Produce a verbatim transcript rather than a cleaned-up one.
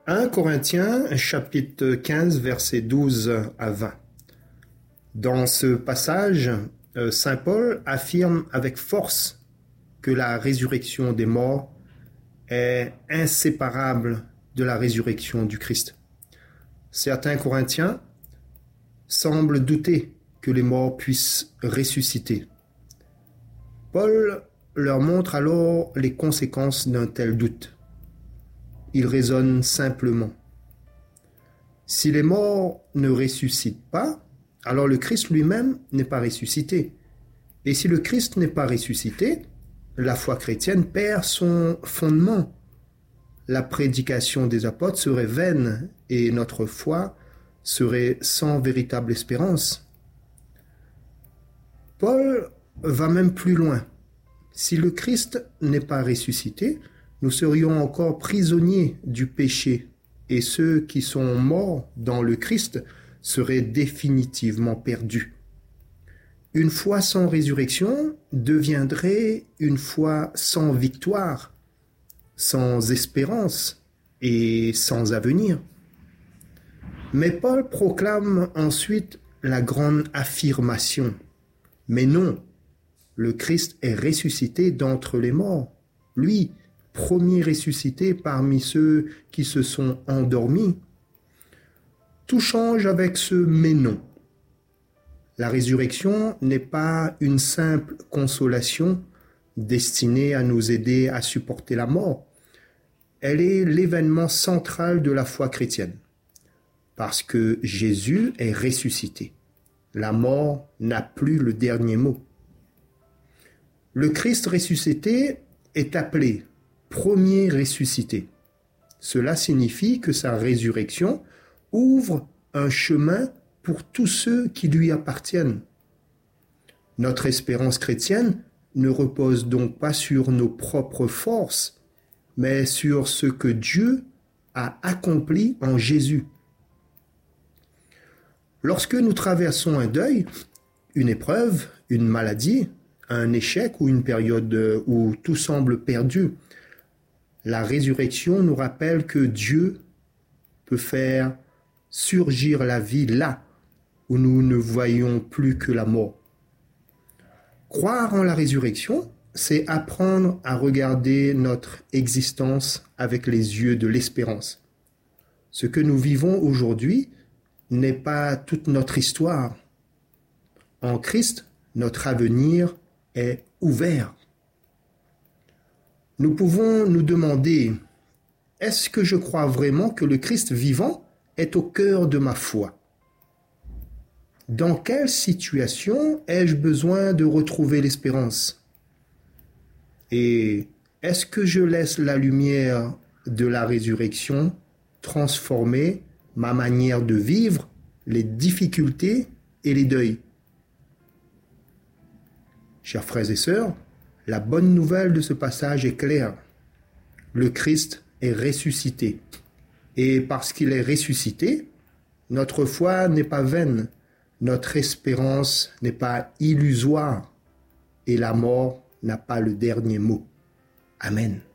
premier Corinthiens, chapitre quinze, versets douze à vingt. Dans ce passage, saint Paul affirme avec force que la résurrection des morts est inséparable de la résurrection du Christ. Certains Corinthiens semblent douter que les morts puissent ressusciter. Paul leur montre alors les conséquences d'un tel doute. Il raisonne simplement. Si les morts ne ressuscitent pas, alors le Christ lui-même n'est pas ressuscité. Et si le Christ n'est pas ressuscité, la foi chrétienne perd son fondement. La prédication des apôtres serait vaine et notre foi serait sans véritable espérance. Paul va même plus loin. Si le Christ n'est pas ressuscité, nous serions encore prisonniers du péché et ceux qui sont morts dans le Christ seraient définitivement perdus. Une foi sans résurrection deviendrait une foi sans victoire, sans espérance et sans avenir. Mais Paul proclame ensuite la grande affirmation. Mais non, le Christ est ressuscité d'entre les morts. Lui, premier ressuscité parmi ceux qui se sont endormis. Tout change avec ce « mais non ». La résurrection n'est pas une simple consolation destinée à nous aider à supporter la mort. Elle est l'événement central de la foi chrétienne. Parce que Jésus est ressuscité. La mort n'a plus le dernier mot. Le Christ ressuscité est appelé premier ressuscité. Cela signifie que sa résurrection ouvre un chemin pour tous ceux qui lui appartiennent. Notre espérance chrétienne ne repose donc pas sur nos propres forces, mais sur ce que Dieu a accompli en Jésus. Lorsque nous traversons un deuil, une épreuve, une maladie, un échec ou une période où tout semble perdu, la résurrection nous rappelle que Dieu peut faire surgir la vie là où nous ne voyons plus que la mort. Croire en la résurrection, c'est apprendre à regarder notre existence avec les yeux de l'espérance. Ce que nous vivons aujourd'hui n'est pas toute notre histoire. En Christ, notre avenir est ouvert. Nous pouvons nous demander, est-ce que je crois vraiment que le Christ vivant est au cœur de ma foi? Dans quelle situation ai-je besoin de retrouver l'espérance? Et est-ce que je laisse la lumière de la résurrection transformer ma manière de vivre les difficultés et les deuils? Chers frères et sœurs, la bonne nouvelle de ce passage est claire. Le Christ est ressuscité. Et parce qu'il est ressuscité, notre foi n'est pas vaine, notre espérance n'est pas illusoire, et la mort n'a pas le dernier mot. Amen.